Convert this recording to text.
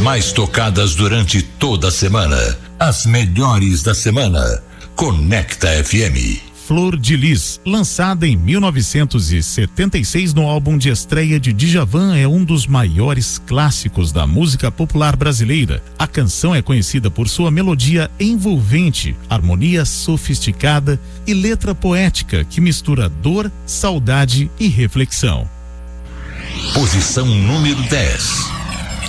mais tocadas durante toda a semana. As melhores da semana. Conecta FM. Flor de Lis, lançada em 1976 no álbum de estreia de Djavan, é um dos maiores clássicos da música popular brasileira. A canção é conhecida por sua melodia envolvente, harmonia sofisticada e letra poética que mistura dor, saudade e reflexão. Posição número 10.